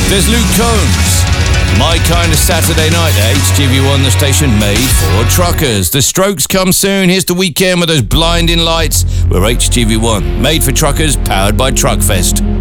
There's Luke Combs. My Kind of Saturday Night at HTV1, the station made for truckers. The Strokes come soon. Here's the weekend with those blinding lights. We're HTV1, made for truckers, powered by Truckfest.